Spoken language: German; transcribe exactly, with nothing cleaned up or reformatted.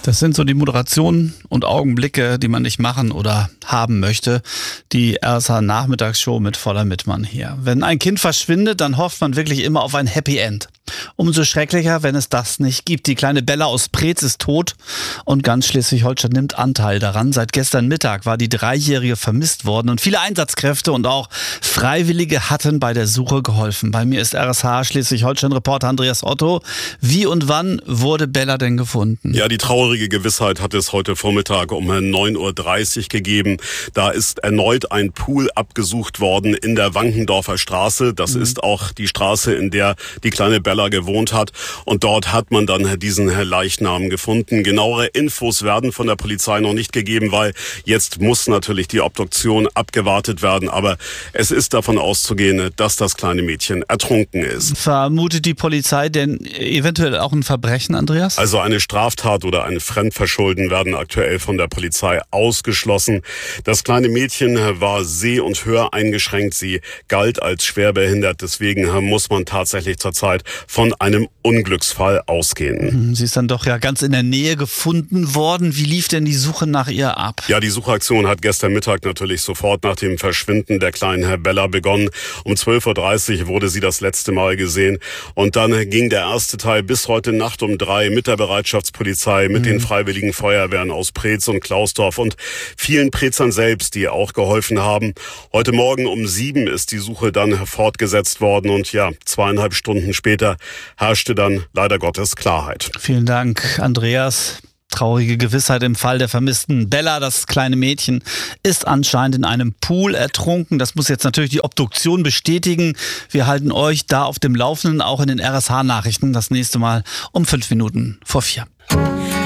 Das sind so die Moderationen und Augenblicke, die man nicht machen oder haben möchte. Die R S H-Nachmittagsshow mit Voller Mittmann hier. Wenn ein Kind verschwindet, dann hofft man wirklich immer auf ein Happy End. Umso schrecklicher, wenn es das nicht gibt. Die kleine Bella aus Preetz ist tot und ganz Schleswig-Holstein nimmt Anteil daran. Seit gestern Mittag war die Dreijährige vermisst worden und viele Einsatzkräfte und auch Freiwillige hatten bei der Suche geholfen. Bei mir ist R S H Schleswig-Holstein-Reporter Andreas Otto. Wie und wann wurde Bella denn gefunden? Ja, die traurige Gewissheit hat es heute Vormittag um neun Uhr dreißig gegeben. Da ist erneut ein Pool abgesucht worden in der Wankendorfer Straße. Das mhm. ist auch die Straße, in der die kleine Bella gewohnt hat. Und dort hat man dann diesen Leichnam gefunden. Genauere Infos werden von der Polizei noch nicht gegeben, weil jetzt muss natürlich die Obduktion abgewartet werden. Aber es ist davon auszugehen, dass das kleine Mädchen ertrunken ist. Vermutet die Polizei denn eventuell auch ein Verbrechen, Andreas? Also eine Straftat oder ein Fremdverschulden werden aktuell von der Polizei ausgeschlossen. Das kleine Mädchen war seh- und höreingeschränkt. Sie galt als schwerbehindert. Deswegen muss man tatsächlich zurzeit von einem Unglücksfall ausgehen. Sie ist dann doch ja ganz in der Nähe gefunden worden. Wie lief denn die Suche nach ihr ab? Ja, die Suchaktion hat gestern Mittag natürlich sofort nach dem Verschwinden der kleinen Bella begonnen. Um zwölf Uhr dreißig wurde sie das letzte Mal gesehen. Und dann ging der erste Teil bis heute Nacht um drei mit der Bereitschaftspolizei, mit mhm. den Freiwilligen Feuerwehren aus Preetz und Klausdorf und vielen Preetzern selbst, die auch geholfen haben. Heute Morgen um sieben ist die Suche dann fortgesetzt worden und ja, zweieinhalb Stunden später herrschte dann leider Gottes Klarheit. Vielen Dank, Andreas. Traurige Gewissheit im Fall der vermissten Bella. Das kleine Mädchen ist anscheinend in einem Pool ertrunken. Das muss jetzt natürlich die Obduktion bestätigen. Wir halten euch da auf dem Laufenden, auch in den R S H-Nachrichten, das nächste Mal um fünf Minuten vor vier.